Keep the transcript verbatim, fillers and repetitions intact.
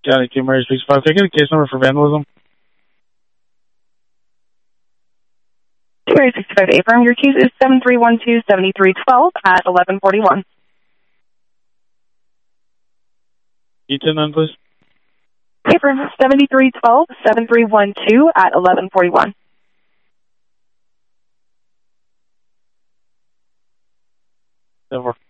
County two Mary six five. Can I get a case number for vandalism? two Mary six five, affirm. Your case is seven three one two, seven three one two at eleven forty-one. E ten then, please. Affirm. seven three one two, seven three one two at eleven forty-one. Never.